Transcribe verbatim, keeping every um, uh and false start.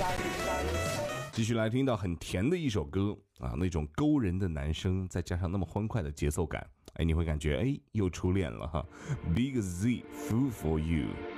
继续来听到很甜的一首歌啊，那种勾人的男声，再加上那么欢快的节奏感，哎，你会感觉哎又初恋了哈。Big Z Fool for You。